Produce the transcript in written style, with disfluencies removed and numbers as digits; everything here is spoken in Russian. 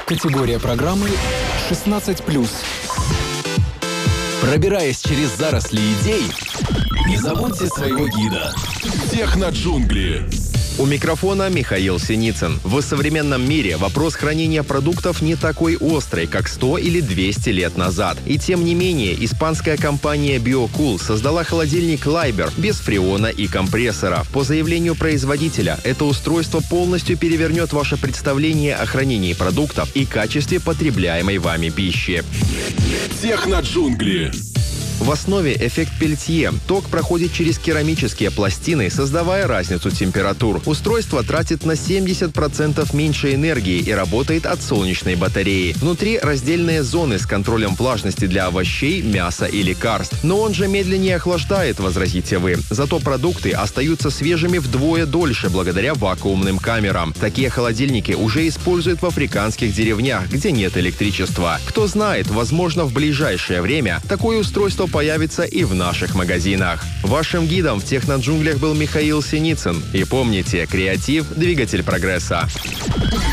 Категория программы 16+. Пробираясь через заросли идей, не забудьте своего гида. Техноджунгли. У микрофона Михаил Синицын. В современном мире вопрос хранения продуктов не такой острый, как 100 или 200 лет назад. И тем не менее, испанская компания BioCool создала холодильник Liber без фреона и компрессора. По заявлению производителя, это устройство полностью перевернет ваше представление о хранении продуктов и качестве потребляемой вами пищи. Техноджунгли. В основе эффект Пельтье. Ток проходит через керамические пластины, создавая разницу температур. Устройство тратит на 70% меньше энергии и работает от солнечной батареи. Внутри раздельные зоны с контролем влажности для овощей, мяса и лекарств. Но он же медленнее охлаждает, возразите вы. Зато продукты остаются свежими вдвое дольше благодаря вакуумным камерам. Такие холодильники уже используют в африканских деревнях, где нет электричества. Кто знает, возможно, в ближайшее время такое устройство появится и в наших магазинах. Вашим гидом в техноджунглях был Михаил Синицын. И помните, креатив – двигатель прогресса.